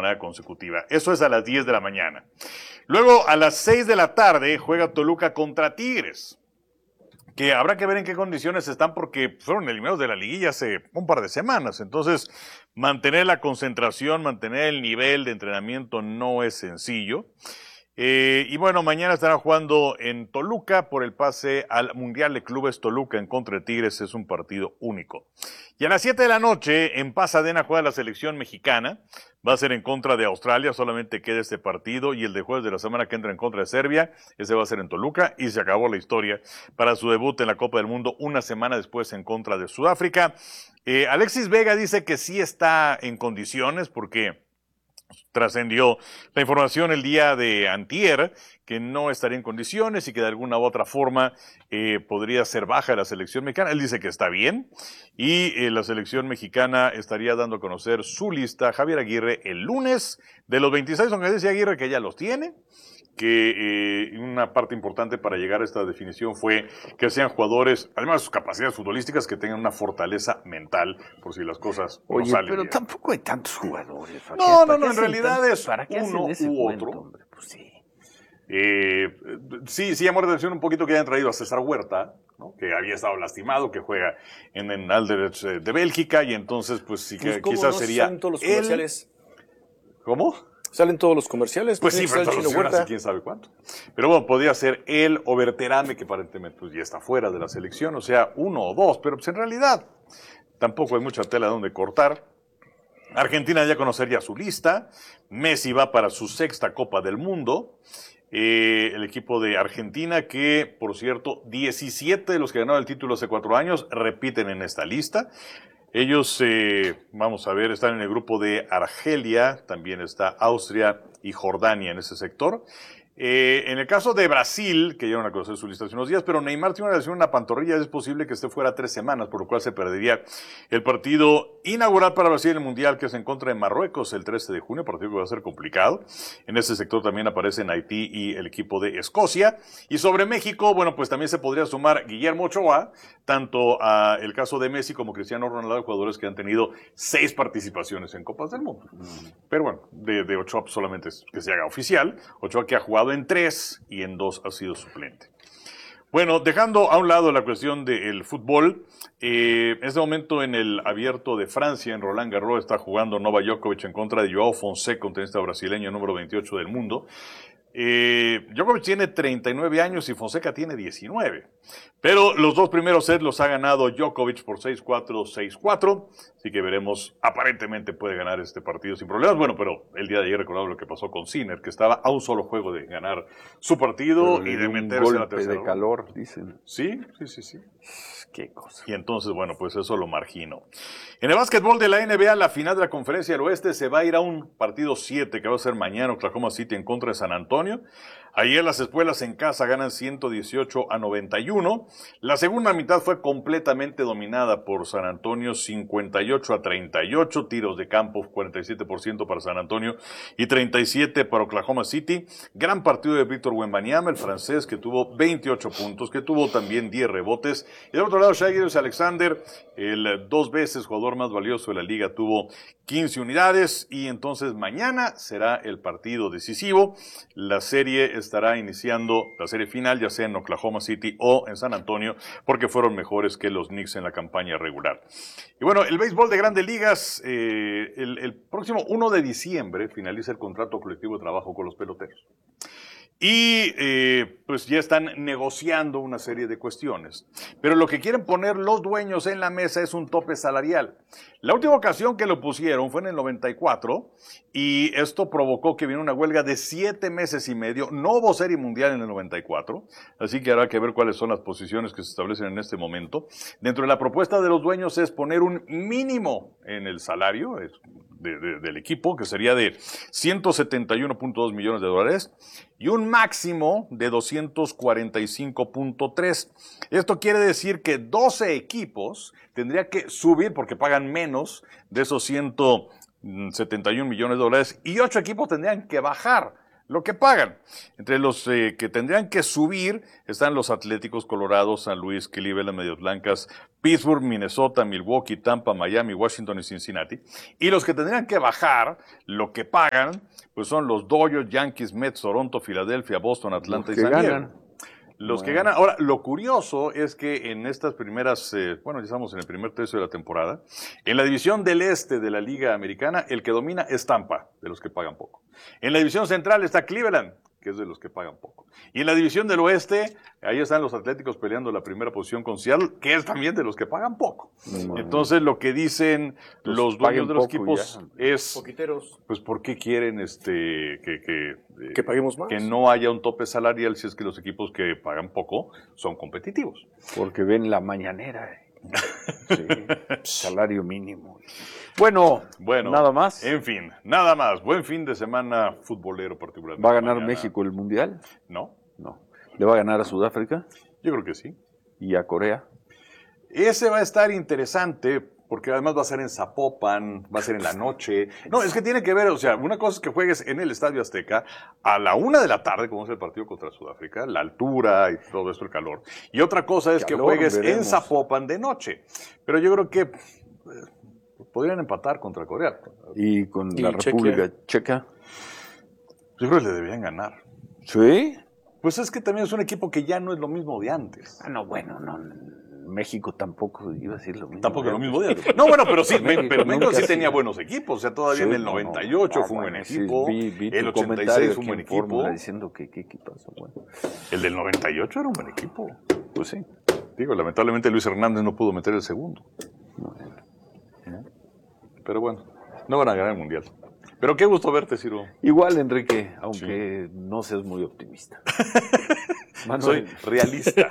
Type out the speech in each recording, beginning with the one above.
manera consecutiva. Eso es a las 10 de la mañana. Luego, a las 6 de la tarde, juega Toluca contra Tigres, que habrá que ver en qué condiciones están porque fueron eliminados de la liguilla hace un par de semanas. Entonces, mantener la concentración, mantener el nivel de entrenamiento no es sencillo. Y bueno, mañana estará jugando en Toluca por el pase al Mundial de Clubes. Toluca en contra de Tigres es un partido único. Y a las 7 de la noche en Pasadena juega la selección mexicana. Va a ser en contra de Australia, solamente queda este partido y el de jueves de la semana que entra en contra de Serbia. Ese va a ser en Toluca y se acabó la historia para su debut en la Copa del Mundo una semana después en contra de Sudáfrica. Alexis Vega dice que sí está en condiciones porque trascendió la información el día de antier que no estaría en condiciones y que de alguna u otra forma podría ser baja de la selección mexicana. Él dice que está bien y la selección mexicana estaría dando a conocer su lista, Javier Aguirre, el lunes de los 26, aunque dice Aguirre que ya los tiene, que una parte importante para llegar a esta definición fue que sean jugadores, además de sus capacidades futbolísticas, que tengan una fortaleza mental, por si las cosas no salen pero bien. tampoco hay tantos jugadores. No, en realidad es uno u otro. Hombre? Pues sí. Sí llamó la atención un poquito que hayan traído a César Huerta, ¿no? Que había estado lastimado, que juega en Anderlecht de Bélgica, y entonces pues sí que quizás sería ¿Salen todos los comerciales? ¿Cómo? ¿Salen todos los comerciales? Pues sí, pero hace quién sabe cuánto. Pero bueno, podría ser él o Berterame, que aparentemente pues, ya está fuera de la selección, o sea, uno o dos, pero pues en realidad tampoco hay mucha tela donde cortar. Argentina ya conocería su lista, Messi va para su 6ª Copa del Mundo, el equipo de Argentina que, por cierto, 17 de los que ganaron el título hace 4 años repiten en esta lista. Ellos, vamos a ver, están en el grupo de Argelia, también está Austria y Jordania en ese sector. En el caso de Brasil, que llegaron a conocer su lista hace unos días, pero Neymar tiene una lesión en la pantorrilla, es posible que esté fuera 3 semanas, por lo cual se perdería el partido inaugural para Brasil en el Mundial, que es en contra de Marruecos el 13 de junio, partido que va a ser complicado. En ese sector también aparecen Haití y el equipo de Escocia. Y sobre México, bueno, pues también se podría sumar Guillermo Ochoa, tanto a el caso de Messi como Cristiano Ronaldo, jugadores que han tenido 6 participaciones en Copas del Mundo. Pero bueno, de Ochoa solamente es que se haga oficial. Ochoa que ha jugado en 3 y en 2 ha sido suplente. Bueno, dejando a un lado la cuestión del fútbol, en este momento en el Abierto de Francia, en Roland Garros, está jugando Novak Djokovic en contra de João Fonseca, un tenista brasileño número 28 del mundo. Djokovic tiene 39 años y Fonseca tiene 19. Pero los 2 primeros sets los ha ganado Djokovic por 6-4, 6-4. Así que veremos, aparentemente puede ganar este partido sin problemas. Bueno, pero el día de ayer recordaba lo que pasó con Sinner, que estaba a un solo juego de ganar su partido y de meterse en la tercera. De calor, dicen. Sí. Qué cosa. Y entonces, bueno, pues eso lo margino. En el básquetbol de la NBA, la final de la Conferencia del Oeste se va a ir a un partido 7 que va a ser mañana, Oklahoma City en contra de San Antonio. Ayer las espuelas en casa ganan 118-91. La segunda mitad fue completamente dominada por San Antonio, 58-38, tiros de campo 47% para San Antonio y 37% para Oklahoma City. Gran partido de Víctor Wembanyama, el francés, que tuvo 28 puntos, que tuvo también 10 rebotes. Y del otro lado, Shai Gilgeous-Alexander, el 2 veces jugador más valioso de la liga, tuvo 15 unidades y entonces mañana será el partido decisivo. La serie estará iniciando, la serie final, ya sea en Oklahoma City o en San Antonio, porque fueron mejores que los Knicks en la campaña regular. Y bueno, el béisbol de Grandes Ligas, el próximo 1 de diciembre finaliza el contrato colectivo de trabajo con los peloteros. Y pues ya están negociando una serie de cuestiones. Pero lo que quieren poner los dueños en la mesa es un tope salarial. La última ocasión que lo pusieron fue en el 94 y esto provocó que vino una huelga de 7 meses y medio. No hubo serie mundial en el 94, así que habrá que ver cuáles son las posiciones que se establecen en este momento. Dentro de la propuesta de los dueños es poner un mínimo en el salario del equipo, que sería de $171.2 millones, y un máximo de 245.3. Esto quiere decir que 12 equipos tendrían que subir, porque pagan menos de esos $171 millones, y 8 equipos tendrían que bajar lo que pagan. Entre los que tendrían que subir están los Atléticos Colorados, San Luis, Cleveland, Medias Blancas, Pittsburgh, Minnesota, Milwaukee, Tampa, Miami, Washington y Cincinnati. Y los que tendrían que bajar lo que pagan, pues son los Dodgers, Yankees, Mets, Toronto, Filadelfia, Boston, Atlanta y San Diego. Los que ganan. Ahora, lo curioso es que en estas primeras, ya estamos en el primer tercio de la temporada, en la división del este de la Liga Americana, el que domina es Tampa, de los que pagan poco. En la división central está Cleveland, que es de los que pagan poco. Y en la división del oeste, ahí están los Atléticos peleando la primera posición con Seattle, que es también de los que pagan poco. Entonces, lo que dicen los dueños de los equipos es, Poquiteros. pues, ¿por qué quieren Que paguemos más. que no haya un tope salarial si es que los equipos que pagan poco son competitivos? Porque ven la mañanera. Sí, salario mínimo. Bueno, nada más. En fin, nada más. Buen fin de semana futbolero particularmente. ¿Va a ganar mañana. México el Mundial? No, No. ¿Le va a ganar a Sudáfrica yo creo que sí. y a Corea? Ese va a estar interesante porque además va a ser en Zapopan, va a ser en la noche. No, es que tiene que ver, o sea, una cosa es que juegues en el Estadio Azteca a la 1 de la tarde, como es el partido contra Sudáfrica, la altura y todo esto, el calor. Y otra cosa es que juegues en Zapopan de noche. Pero yo creo que podrían empatar contra Corea. ¿Y con la República Checa? Yo creo que le deberían ganar. ¿Sí? Pues es que también es un equipo que ya no es lo mismo de antes. Ah, no, bueno, no. México tampoco iba a decir lo mismo. Tampoco es lo mismo de antes. No, bueno, pero sí, pero México sí nunca tenía buenos equipos. O sea, todavía en el 98 fue un buen equipo. Vi El tu 86 fue un comentario buen aquí en Fórmula equipo. diciendo que qué equipazo, bueno. El del 98 era un buen equipo. Pues sí. Digo, lamentablemente Luis Hernández no pudo meter el segundo. Bueno. Pero bueno, no van a ganar el Mundial. Pero qué gusto verte, Ciro. Igual, Enrique, aunque no seas muy optimista. Soy realista.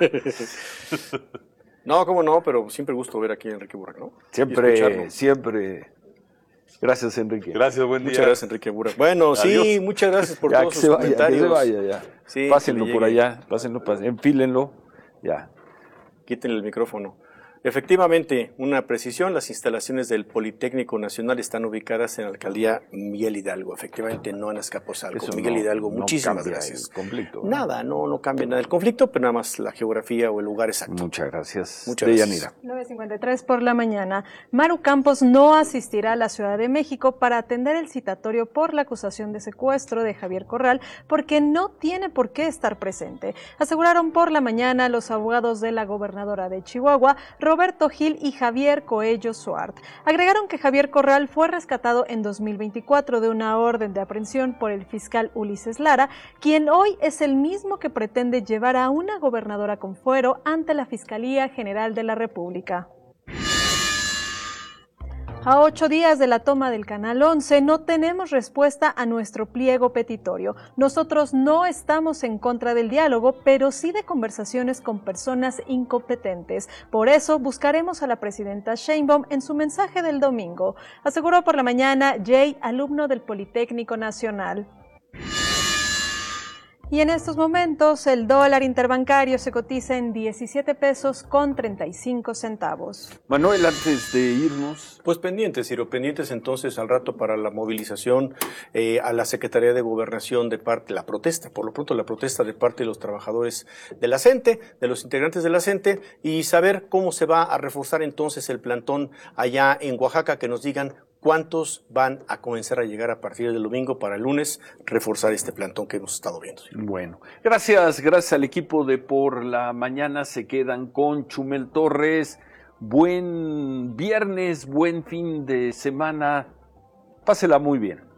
No, cómo no, pero siempre gusto ver aquí a Enrique Burak, ¿no? Siempre. Gracias, Enrique. Gracias, buen día. Muchas gracias, Enrique Burak. Bueno, sí, Adiós. muchas gracias por Ya todos que sus se vaya, comentarios. que se vaya ya. Sí, Pásenlo que por llegue. allá, enfílenlo, ya. Quítenle el micrófono. Efectivamente, una precisión, las instalaciones del Politécnico Nacional están ubicadas en la alcaldía Miguel Hidalgo. Efectivamente, no en Azcapotzalco. Eso Miguel Hidalgo, no muchísimas cambia gracias. el conflicto, ¿no? Nada, no cambia nada el conflicto, pero nada más la geografía o el lugar exacto. Muchas gracias. Muchas gracias. Deyanira. 9:53 por la mañana. Maru Campos no asistirá a la Ciudad de México para atender el citatorio por la acusación de secuestro de Javier Corral porque no tiene por qué estar presente. Aseguraron por la mañana los abogados de la gobernadora de Chihuahua, Roberto Gil y Javier Coello Suart. Agregaron que Javier Corral fue rescatado en 2024 de una orden de aprehensión por el fiscal Ulises Lara, quien hoy es el mismo que pretende llevar a una gobernadora con fuero ante la Fiscalía General de la República. A 8 días de la toma del Canal 11, no tenemos respuesta a nuestro pliego petitorio. Nosotros no estamos en contra del diálogo, pero sí de conversaciones con personas incompetentes. Por eso buscaremos a la presidenta Sheinbaum en su mensaje del domingo, aseguró por la mañana Jay, alumno del Politécnico Nacional. Y en estos momentos el dólar interbancario se cotiza en 17 pesos con 35 centavos. Manuel, antes de irnos. Pues pendientes, Ciro, pendientes entonces al rato para la movilización a la Secretaría de Gobernación de parte, la protesta, por lo pronto la protesta de parte de los trabajadores de la CENTE, de los integrantes de la CENTE, y saber cómo se va a reforzar entonces el plantón allá en Oaxaca, que nos digan cuántos van a comenzar a llegar a partir del domingo para el lunes reforzar este plantón que hemos estado viendo. Bueno, gracias al equipo de Por la Mañana. Se quedan con Chumel Torres. Buen viernes, buen fin de semana. Pásela muy bien.